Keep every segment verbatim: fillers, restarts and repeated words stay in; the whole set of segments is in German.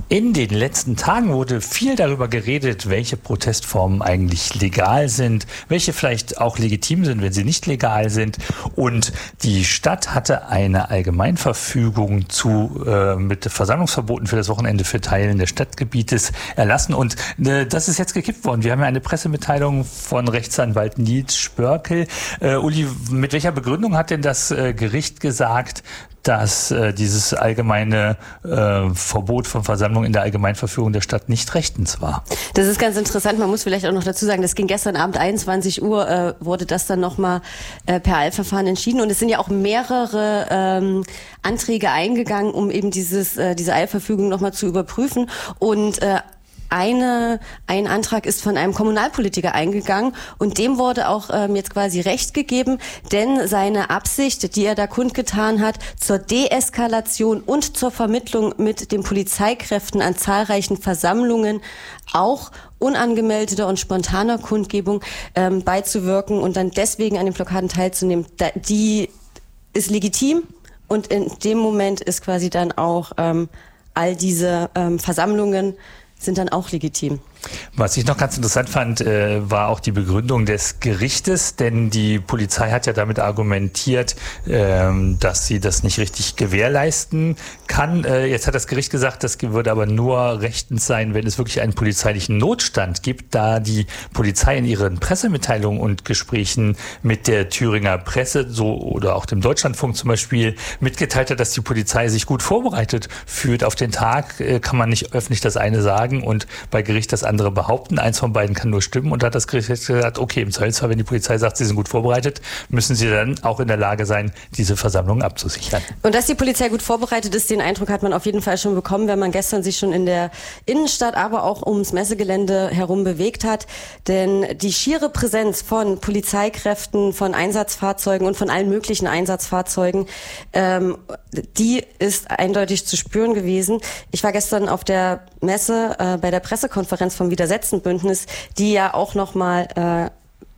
In den letzten Tagen wurde viel darüber geredet, welche Protestformen eigentlich legal sind, welche vielleicht auch legitim sind, wenn sie nicht legal sind. Und die Stadt hatte eine Allgemeinverfügung zu äh, mit Versammlungsverboten für das Wochenende für Teilen des Stadtgebietes erlassen. Und äh, das ist jetzt gekippt worden. Wir haben ja eine Pressemitteilung von Rechtsanwalt Nils Spörkel. Äh, Uli, mit welcher Begründung hat denn das äh, Gericht gesagt, dass äh, dieses allgemeine äh, Verbot von Versammlungen in der Allgemeinverfügung der Stadt nicht rechtens war? Das ist ganz interessant. Man muss vielleicht auch noch dazu sagen, das ging gestern Abend einundzwanzig Uhr, äh, wurde das dann nochmal äh, per Eilverfahren entschieden. Und es sind ja auch mehrere ähm, Anträge eingegangen, um eben dieses äh, diese Eilverfügung nochmal zu überprüfen. Und äh, Eine, ein Antrag ist von einem Kommunalpolitiker eingegangen und dem wurde auch ähm, jetzt quasi Recht gegeben, denn seine Absicht, die er da kundgetan hat, zur Deeskalation und zur Vermittlung mit den Polizeikräften an zahlreichen Versammlungen, auch unangemeldeter und spontaner Kundgebung ähm, beizuwirken und dann deswegen an den Blockaden teilzunehmen, da, die ist legitim und in dem Moment ist quasi dann auch ähm, all diese ähm, Versammlungen sind dann auch legitim. Was ich noch ganz interessant fand, äh, war auch die Begründung des Gerichtes, denn die Polizei hat ja damit argumentiert, ähm, dass sie das nicht richtig gewährleisten kann. Äh, jetzt hat das Gericht gesagt, das würde aber nur rechtens sein, wenn es wirklich einen polizeilichen Notstand gibt, da die Polizei in ihren Pressemitteilungen und Gesprächen mit der Thüringer Presse so oder auch dem Deutschlandfunk zum Beispiel mitgeteilt hat, dass die Polizei sich gut vorbereitet fühlt auf den Tag. Äh, kann man nicht öffentlich das eine sagen und bei Gericht das andere behaupten. Eins von beiden kann nur stimmen. Und da hat das Gericht gesagt, okay, im Zweifelsfall, wenn die Polizei sagt, sie sind gut vorbereitet, müssen sie dann auch in der Lage sein, diese Versammlung abzusichern. Und dass die Polizei gut vorbereitet ist, den Eindruck hat man auf jeden Fall schon bekommen, wenn man gestern sich schon in der Innenstadt, aber auch ums Messegelände herum bewegt hat. Denn die schiere Präsenz von Polizeikräften, von Einsatzfahrzeugen und von allen möglichen Einsatzfahrzeugen, ähm, die ist eindeutig zu spüren gewesen. Ich war gestern auf der Messe äh, bei der Pressekonferenz vom Widersetzenbündnis, die ja auch nochmal äh,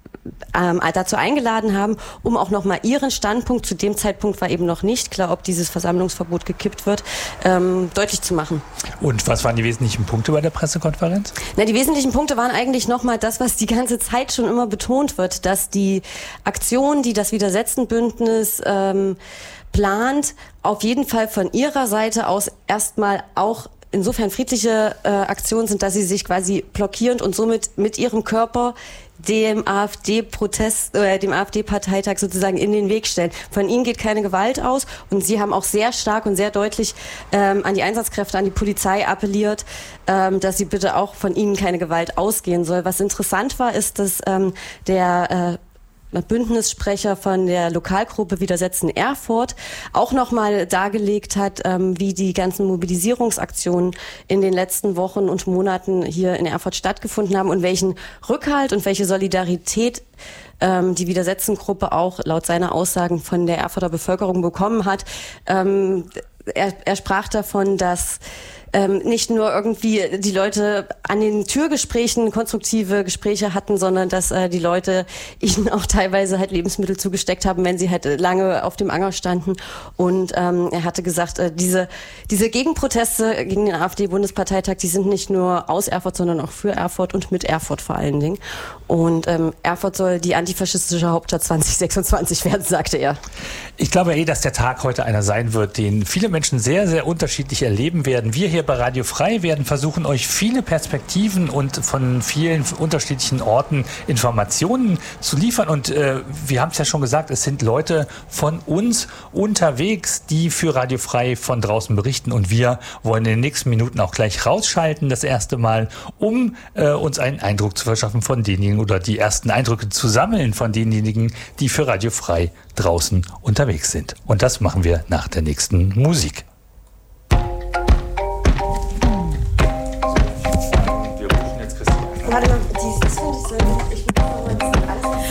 ähm, dazu eingeladen haben, um auch nochmal ihren Standpunkt, zu dem Zeitpunkt war eben noch nicht klar, ob dieses Versammlungsverbot gekippt wird, ähm, deutlich zu machen. Und was waren die wesentlichen Punkte bei der Pressekonferenz? Na, die wesentlichen Punkte waren eigentlich nochmal das, was die ganze Zeit schon immer betont wird, dass die Aktion, die das Widersetzenbündnis ähm, plant, auf jeden Fall von ihrer Seite aus erstmal auch insofern friedliche äh, Aktionen sind, dass sie sich quasi blockierend und somit mit ihrem Körper dem AfD-Protest, äh, dem AfD-Parteitag sozusagen in den Weg stellen. Von ihnen geht keine Gewalt aus und sie haben auch sehr stark und sehr deutlich ähm, an die Einsatzkräfte, an die Polizei appelliert, ähm, dass sie bitte auch von ihnen keine Gewalt ausgehen soll. Was interessant war, ist, dass ähm, der äh, Bündnissprecher von der Lokalgruppe Widersetzen Erfurt auch nochmal dargelegt hat, ähm, wie die ganzen Mobilisierungsaktionen in den letzten Wochen und Monaten hier in Erfurt stattgefunden haben und welchen Rückhalt und welche Solidarität ähm, die Widersetzen-Gruppe auch laut seiner Aussagen von der Erfurter Bevölkerung bekommen hat. Ähm, er, er sprach davon, dass Ähm, nicht nur irgendwie die Leute an den Türgesprächen konstruktive Gespräche hatten, sondern dass äh, die Leute ihnen auch teilweise halt Lebensmittel zugesteckt haben, wenn sie halt lange auf dem Anger standen. Und ähm, er hatte gesagt, äh, diese diese Gegenproteste gegen den AfD-Bundesparteitag, die sind nicht nur aus Erfurt, sondern auch für Erfurt und mit Erfurt vor allen Dingen. Und ähm, Erfurt soll die antifaschistische Hauptstadt zwanzig sechsundzwanzig werden, sagte er. Ich glaube eh, dass der Tag heute einer sein wird, den viele Menschen sehr, sehr unterschiedlich erleben werden. Wir hier bei Radio Frei werden versuchen, euch viele Perspektiven und von vielen unterschiedlichen Orten Informationen zu liefern. Und äh, wir haben es ja schon gesagt, es sind Leute von uns unterwegs, die für Radio Frei von draußen berichten. Und wir wollen in den nächsten Minuten auch gleich rausschalten, das erste Mal, um äh, uns einen Eindruck zu verschaffen von denjenigen oder die ersten Eindrücke zu sammeln von denjenigen, die für Radio Frei draußen unterwegs sind. Und das machen wir nach der nächsten Musik. Warte mal.